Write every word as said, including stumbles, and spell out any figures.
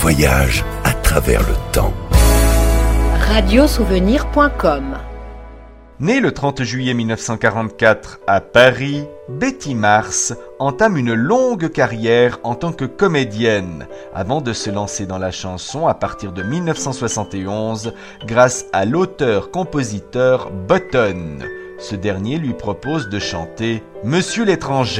voyage à travers le temps. radiosouvenir point com. Née le trente juillet mille neuf cent quarante-quatre à Paris, Betty Mars entame une longue carrière en tant que comédienne avant de se lancer dans la chanson à partir de mille neuf cent soixante et onze grâce à l'auteur-compositeur Button. Ce dernier lui propose de chanter « Monsieur l'étranger ».